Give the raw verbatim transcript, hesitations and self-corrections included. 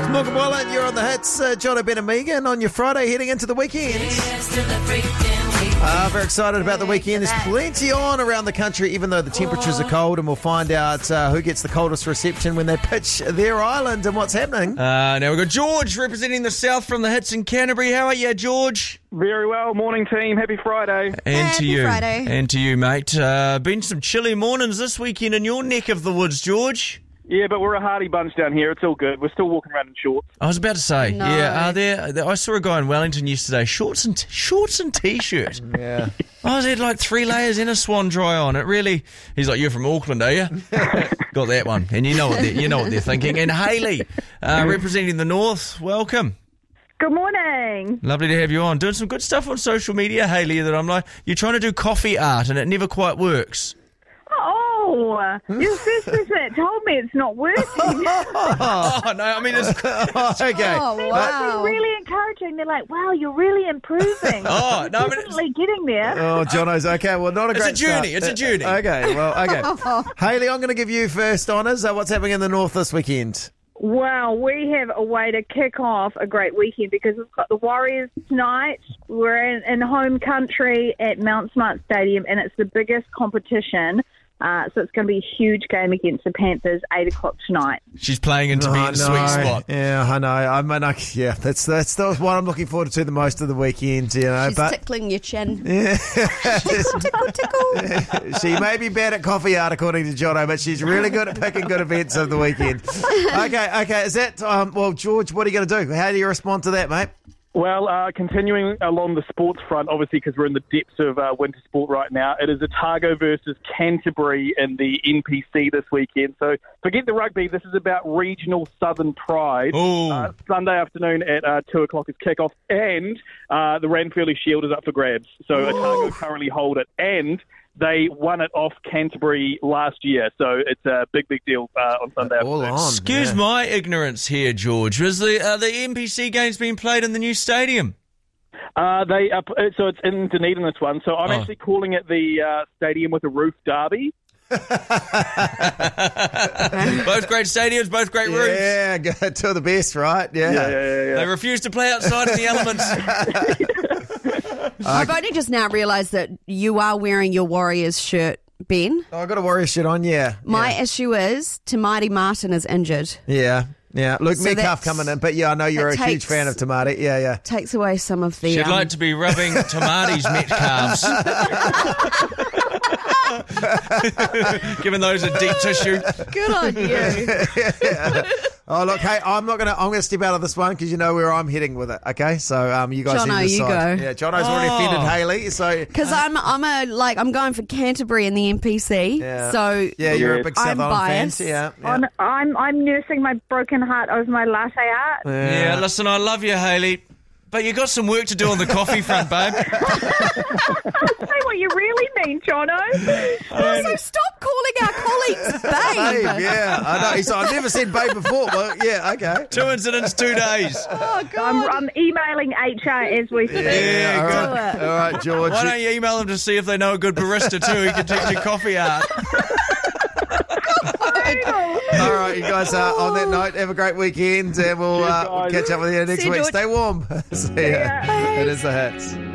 Morgan Wallen, you're on the hits. Uh, John Ben and Megan on your Friday heading into the weekend. Uh, very excited about the weekend. There's plenty on around the country, even though the temperatures are cold, and we'll find out uh, who gets the coldest reception when they pitch their island and what's happening. Uh, now we've got George representing the South from the hits in Canterbury. How are you, George? Very well. Morning, team. Happy Friday. And Happy to you. Friday. And to you, mate. Uh, been some chilly mornings this weekend in your neck of the woods, George. Yeah, but we're a hardy bunch down here. It's all good. We're still walking around in shorts. I was about to say, No. yeah, are there, I saw a guy in Wellington yesterday, shorts and t- shorts and t-shirt. Yeah. I was had like three layers and a swan dry on. It really, he's like, you're from Auckland, are you? Got that one. And you know what they're, you know what they're thinking. And Hayley, uh, representing the North, welcome. Good morning. Lovely to have you on. Doing some good stuff on social media, Hayley, that I'm like, you're trying to do coffee art and it never quite works. Oh, you're the first person that told me it's not working. Oh, no, I mean, it's... Okay. Oh, They're wow. really encouraging. They're like, wow, you're really improving. Oh, no, I mean, it's- Definitely getting there. Oh, Jono's okay. Well, not a It's great a journey, start. it's a journey. Uh, okay, well, okay. Hayley, I'm going to give you first honours. Uh, what's happening in the North this weekend? Wow, we have a way to kick off a great weekend because we've got the Warriors tonight. We're in, in home country at Mount Smart Stadium, and it's the biggest competition. Uh, so it's going to be a huge game against the Panthers, eight o'clock tonight. She's playing into me in I a sweet know. spot. Yeah, I know. I mean, I, yeah, that's that's that's what I'm looking forward to the most of the weekend. You know, She's but tickling your chin. yeah, Tickle, tickle, tickle. she may be bad at coffee art, according to Jono, but she's really good at picking good events of the weekend. Okay, okay. Is that um, well, George? What are you going to do? How do you respond to that, mate? Well, uh, continuing along the sports front, obviously, because we're in the depths of uh, winter sport right now, it is Otago versus Canterbury in the N P C this weekend. So forget the rugby. This is about regional Southern pride. Ooh. Uh, Sunday afternoon at uh, two o'clock is kickoff, and uh, the Ranfurly Shield is up for grabs. So Otago currently hold it, and they won it off Canterbury last year. So it's a big, big deal uh, on Sunday All afternoon. on. Excuse yeah. my ignorance here, George. Was the uh, the N P C games being played in the new stadium? Uh, they uh, so it's in Dunedin, this one. So I'm Oh. actually calling it the uh, Stadium with a Roof Derby. Both great stadiums, both great roofs. Yeah, go to the best, right? Yeah. Yeah, yeah, yeah. yeah. They refuse to play outside in the elements. I've only just now realised that you are wearing your Warriors shirt, Ben. Oh, I got a Warrior shit on. Yeah. My yeah. issue is Tamati Martin is injured. Yeah. Yeah. Luke So Metcalf that's- coming in, but yeah, I know you're a that huge takes- fan of Tamati. Yeah, yeah. Takes away some of the. She'd um, like to be rubbing Tamati's met calves. Giving those a deep tissue. Good on you. Oh, look, hey, I'm not gonna. I'm gonna step out of this one because you know where I'm heading with it. Okay, so um, you guys Jono, either you side. go. Yeah, Jono's already Oh. offended Hayley, so Because I'm, I'm a like, I'm going for Canterbury in the N P C. yeah. So yeah, you're a big I'm South Island fan. biased. Yeah, yeah. I'm, I'm, I'm nursing my broken heart over my latte art. Yeah, listen, I love you, Hayley, but you got some work to do on the coffee front, babe. Say what you really mean, Jono. Also, stop calling our colleagues babe. Babe, yeah, I know. He's, I've never said babe before. Well, yeah, okay. Two incidents, two days. Oh, God. I'm, I'm emailing H R as we speak. Yeah, all do right, it. all right, George. Why don't you email them to see if they know a good barista too who can teach you coffee art? All right, you guys. Uh, on that note, have a great weekend, and we'll, uh, we'll guys. catch up with you next See you, week. George. Stay warm. See ya. ya. It is the hits.